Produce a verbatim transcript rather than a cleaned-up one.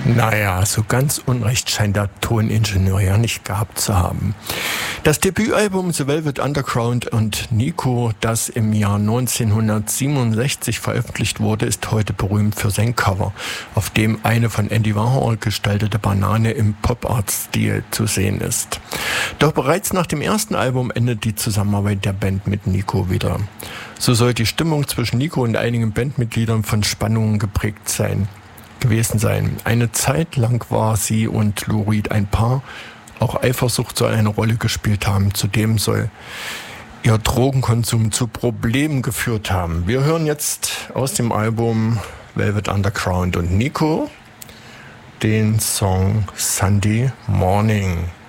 Naja, so ganz unrecht scheint der Toningenieur ja nicht gehabt zu haben. Das Debütalbum The Velvet Underground und Nico, das im Jahr neunzehnhundertsiebenundsechzig veröffentlicht wurde, ist heute berühmt für sein Cover, auf dem eine von Andy Warhol gestaltete Banane im Pop-Art-Stil zu sehen ist. Doch bereits nach dem ersten Album endet die Zusammenarbeit der Band mit Nico wieder. So soll die Stimmung zwischen Nico und einigen Bandmitgliedern von Spannungen geprägt sein. gewesen sein. Eine Zeit lang war sie und Lou Reed ein Paar. Auch Eifersucht soll eine Rolle gespielt haben. Zudem soll ihr Drogenkonsum zu Problemen geführt haben. Wir hören jetzt aus dem Album Velvet Underground und Nico den Song Sunday Morning.